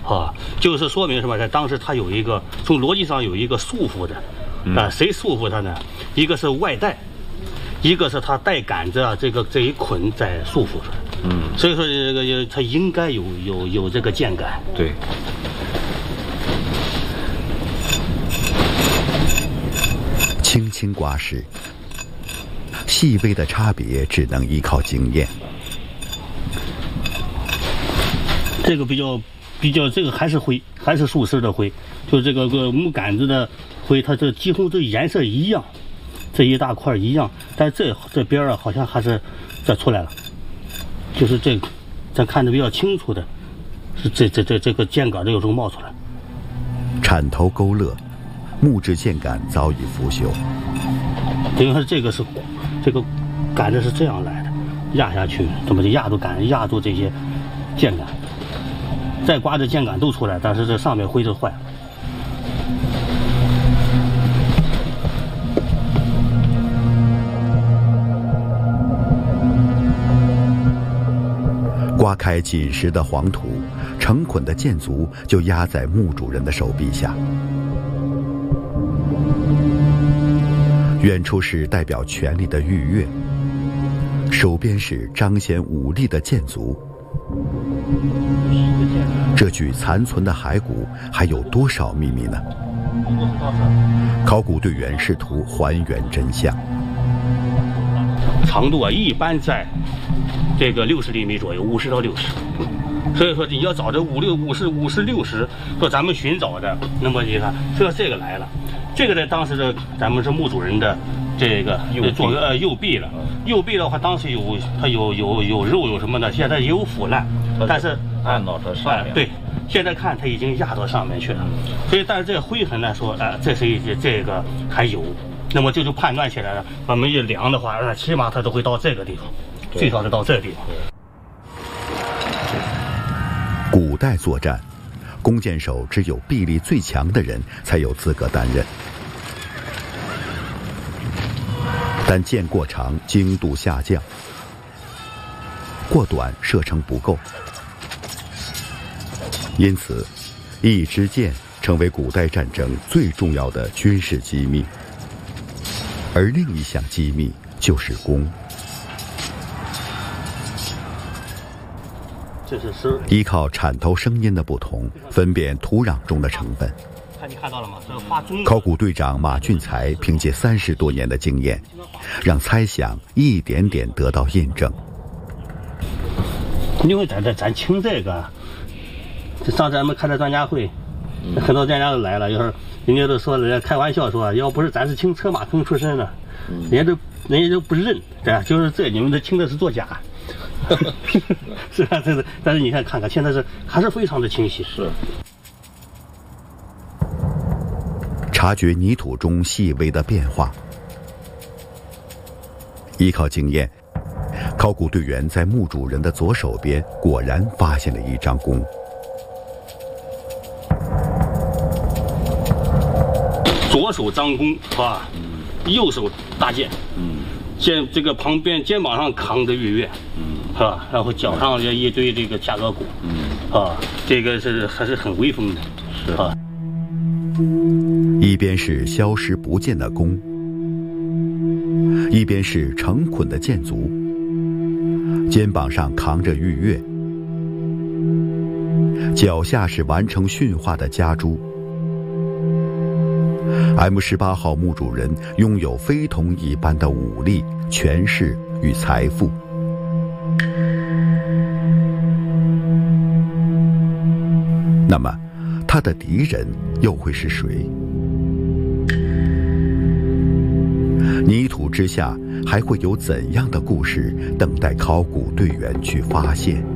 就是说明什么？在当时他有一个从逻辑上有一个束缚的，谁束缚他呢？一个是外带，一个是他带杆子啊，这一捆在束缚着。所以说这个他应该有这个箭杆。 对。 轻轻刮拭，细微的差别只能依靠经验。 这个比较，这个还是灰，还是树丝的灰，就这个木杆子的灰，它这几乎这颜色一样，这一大块一样，但这边啊好像还是这出来了，就是这个，咱看得比较清楚的，是这个箭杆这有时候冒出来。 铲头勾勒，木质箭杆早已腐朽。 因为它这个杆子是这样来的，压下去，怎么就压住这些箭杆，再刮这箭杆都出来，但是这上面灰就坏了。 刮开紧实的黄土，成捆的箭足就压在墓主人的手臂下。远处是代表权力的玉钺，手边是彰显武力的箭足。这具残存的骸骨还有多少秘密呢？考古队员试图还原真相。 长度啊，一般在这个60厘米左右，50到60。所以说你要找这50、说咱们寻找的，那么你看，这个来了，这个在当时的咱们是墓主人的这个右臂了。右臂的话，当时它有肉有什么的，现在也有腐烂，但是按到这上面。 对，现在看它已经压到上面去了。所以但是这个灰痕来说，这个还有，那么就判断起来了，我们一量的话，起码它都会到这个地方，最少是到这个地方。 古代作战，弓箭手只有臂力最强的人才有资格担任，但箭过长精度下降，过短射程不够，因此一支箭成为古代战争最重要的军事机密，而另一项机密就是弓。依靠铲头声音的不同，分辨土壤中的成分。 你看到了吗？这花中。 考古队长马俊才凭借30多年的经验，让猜想一点点得到印证。 因为咱清这个，上次咱们开的专家会，很多专家都来了，就是人家都说了，开玩笑说，要不是咱是清车马坑出身的，人家都不认，对吧？就是你们这清的是作假。是啊，但是你看，现在还是非常的清晰。 是。 察觉泥土中细微的变化，依靠经验，考古队员在墓主人的左手边果然发现了一张弓。 左手张弓啊，右手大箭，这个旁边肩膀上扛着玉钺，是吧？然后脚上一堆这个下颌骨，这个还是很威风的，是啊。 一边是消失不见的弓，一边是成捆的箭足，肩膀上扛着玉钺，脚下是完成驯化的家猪。M18号墓主人拥有非同一般的武力、权势与财富。那么，他的敌人又会是谁？泥土之下还会有怎样的故事等待考古队员去发现？